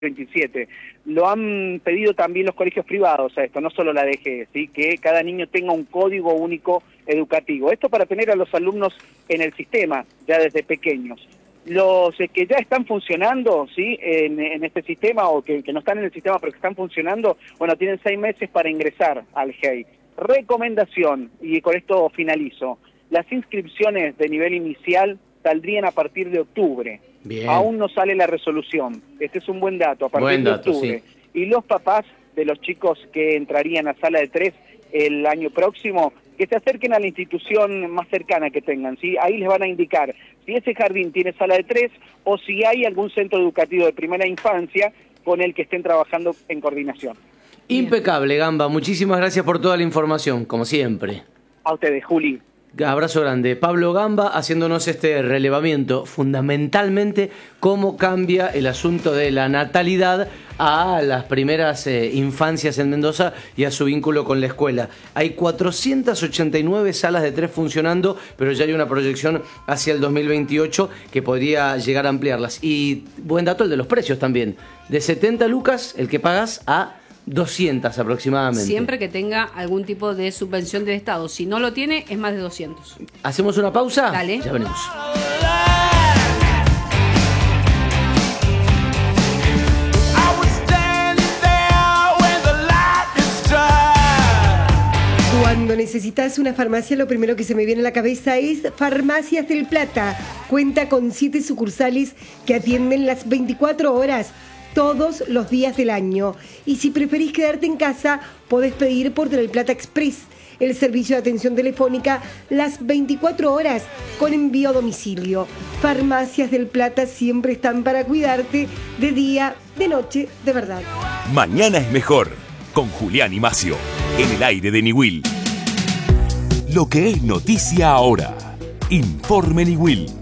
27. Lo han pedido también los colegios privados a esto, no solo la DG, ¿sí? Que cada niño tenga un código único educativo. Esto para tener a los alumnos en el sistema, ya desde pequeños. Los que ya están funcionando, ¿sí? en este sistema, o que no están en el sistema pero que están funcionando, bueno, tienen 6 meses para ingresar al GEI. Recomendación, y con esto finalizo, las inscripciones de nivel inicial saldrían a partir de octubre. Bien. Aún no sale la resolución. Este es un buen dato, a partir de octubre. Sí. Y los papás de los chicos que entrarían a sala de 3 el año próximo, que se acerquen a la institución más cercana que tengan, ¿sí? Ahí les van a indicar si ese jardín tiene sala de 3 o si hay algún centro educativo de primera infancia con el que estén trabajando en coordinación. Impecable, Gamba. Muchísimas gracias por toda la información, como siempre. A ustedes, Juli. Abrazo grande. Pablo Gamba haciéndonos este relevamiento, fundamentalmente cómo cambia el asunto de la natalidad a las primeras infancias en Mendoza y a su vínculo con la escuela. Hay 489 salas de 3 funcionando, pero ya hay una proyección hacia el 2028 que podría llegar a ampliarlas. Y buen dato el de los precios también. De 70 lucas, el que pagas, a 200 aproximadamente. Siempre que tenga algún tipo de subvención del Estado. Si no lo tiene, es más de 200. ¿Hacemos una pausa? Dale. Ya venimos. Cuando necesitas una farmacia, lo primero que se me viene a la cabeza es Farmacias del Plata. Cuenta con 7 sucursales que atienden las 24 horas. Todos los días del año. Y si preferís quedarte en casa, podés pedir por Telplata Express, el servicio de atención telefónica las 24 horas con envío a domicilio. Farmacias del Plata siempre están para cuidarte de día, de noche, de verdad. Mañana es mejor, con Julián y Macio, en el aire de Niwil. Lo que es noticia ahora. Informe Niwil.